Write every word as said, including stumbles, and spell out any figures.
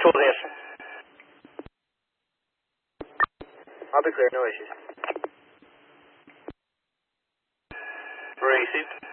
Towards the answer. I'll be clear, no issues. Received.